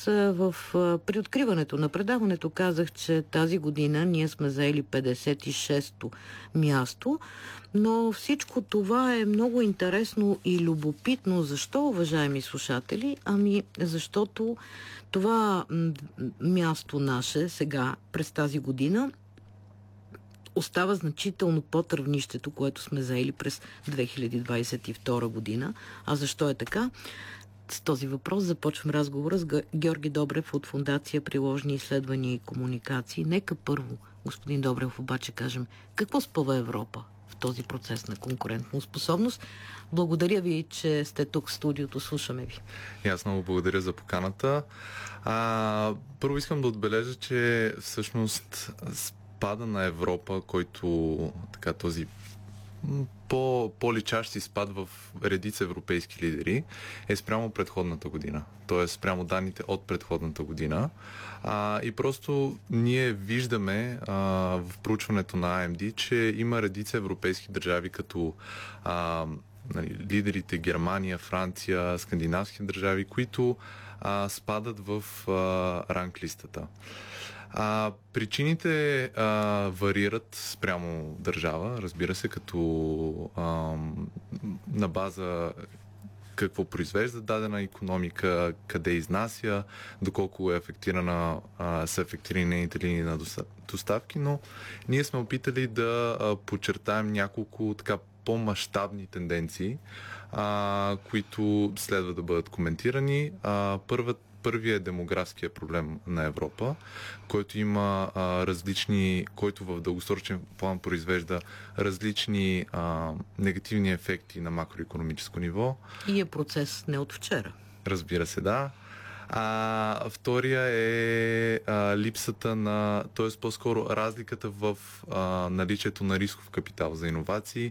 при откриването на предаването казах, че тази година ние сме заели 56-то място, но всичко това е много интересно и любопитно. Защо, уважаеми слушатели? Ами, защото това място наше сега, през тази година, остава значително под равнището, което сме заели през 2022 година. А защо е така? С този въпрос започвам разговора с Георги Добрев от Фондация Приложни изследвания и комуникации. Нека първо, господин Добрев, обаче кажем какво спъва Европа в този процес на конкурентна способност. Благодаря ви, че сте тук в студиото. Слушаме ви. И аз много благодаря за поканата. Първо искам да отбележа, че всъщност спада на Европа, който така този по-личащ си спад в редица европейски лидери е спрямо предходната година. Т.е. спрямо данните от предходната година. И просто ние виждаме в проучването на AMD, че има редица европейски държави, като лидерите Германия, Франция, скандинавски държави, които спадат в ранглистата. Причините варират спрямо държава, разбира се, като на база какво произвежда дадена икономика, къде изнася, доколко е афектирана, са афектирани нейните линии на доставки, но ние сме опитали да подчертаем няколко така по-мащабни тенденции, които следва да бъдат коментирани. Първият е демографския проблем на Европа, който има който в дългосрочен план произвежда различни негативни ефекти на макроекономическо ниво. И е процес не от вчера. Разбира се, да. Втория е липсата на, т.е. по-скоро разликата в наличието на рисков капитал за иновации